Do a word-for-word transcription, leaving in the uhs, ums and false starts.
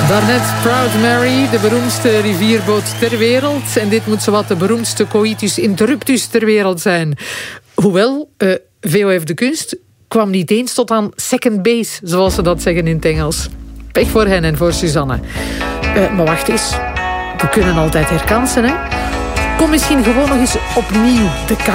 Daarnet Proud Mary, de beroemdste rivierboot ter wereld. En dit moet zowat de beroemdste coitus interruptus ter wereld zijn. Hoewel, uh, V O F de Kunst kwam niet eens tot aan second base, zoals ze dat zeggen in het Engels. Pech voor hen en voor Suzanne. Uh, maar wacht eens, we kunnen altijd herkansen, hè? Kom misschien gewoon nog eens opnieuw de